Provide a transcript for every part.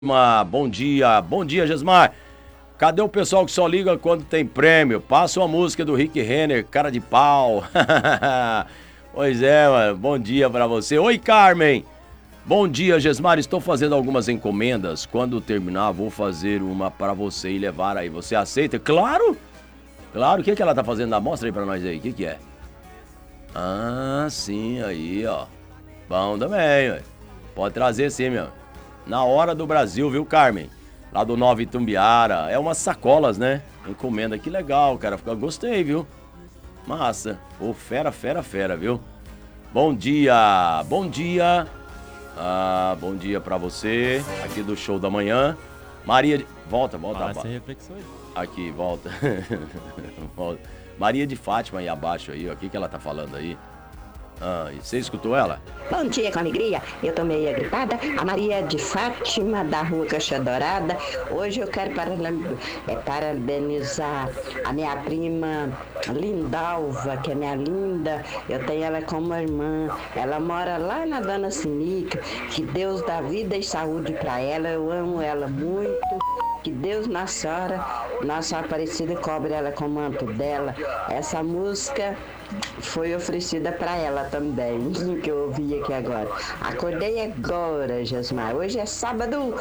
Bom dia, Gesmar. Cadê o pessoal que só liga quando tem prêmio? Passa uma música do Rick Renner, cara de pau. Pois é, mano. Bom dia pra você. Oi, Carmen. Bom dia, Gesmar. Estou fazendo algumas encomendas. Quando terminar, vou fazer uma pra você e levar aí. Você aceita? Claro! Claro. O que ela tá fazendo? Mostra aí pra nós aí. O que é? Ah, sim, aí, ó. Bom também, ué. Pode trazer sim, meu. Na hora do Brasil, viu, Carmen? Lá do Nova Itumbiara. É umas sacolas, né? Encomenda. Que legal, cara. Gostei, viu? Massa. Ô, fera, viu? Bom dia. Bom dia. Bom dia pra você. Aqui do Show da Manhã. Maria... Volta. Sem reflexões. Aqui, volta. Volta. Maria de Fátima aí abaixo aí, ó. O que ela tá falando aí? Você escutou ela? Bom dia com alegria, eu tô meio gripada. A Maria de Fátima, da Rua Caixa Dourada. Hoje eu quero parabenizar a minha prima Lindalva, que é minha linda. Eu tenho ela como irmã. Ela mora lá na Dona Sinica. Que Deus dá vida e saúde pra ela. Eu amo ela muito. Que Deus, Nossa Aparecida, cobre ela com o manto dela. Essa música foi oferecida para ela também, que eu ouvi aqui agora. Acordei agora, Gesmar. Hoje é sábado!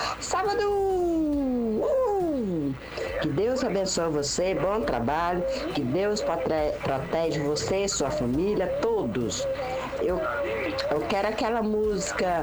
Que Deus abençoe você, bom trabalho. Que Deus protege você, sua família, todos. Eu quero aquela música...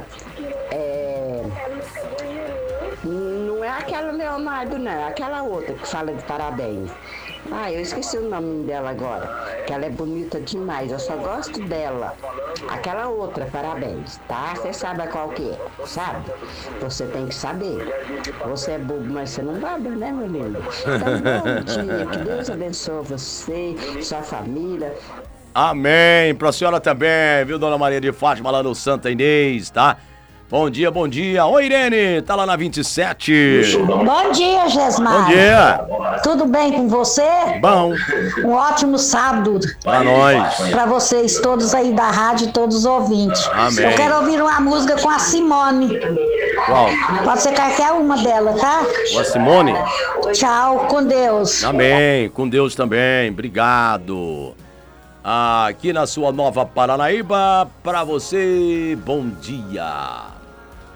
Não é aquela Leonardo, não. É aquela outra que fala de parabéns. Eu esqueci o nome dela agora. Que ela é bonita demais. Eu só gosto dela. Aquela outra, parabéns, tá? Você sabe qual que é, sabe? Você tem que saber. Você é bobo, mas você não baba, né, meu lindo? Então, bom dia. Que Deus abençoe você, sua família. Amém. Pra senhora também, viu, dona Maria de Fátima, lá no Santa Inês, tá? Bom dia. Oi, Irene, tá lá na 27. Bom dia, Gesmar. Bom dia. Tudo bem com você? Bom. Um ótimo sábado. Pra nós. Pra vocês todos aí da rádio e todos os ouvintes. Amém. Eu quero ouvir uma música com a Simone. Qual? Pode ser qualquer uma dela, tá? A Simone? Tchau, com Deus. Amém, com Deus também, obrigado. Aqui na sua Nova Paranaíba, pra você, bom dia.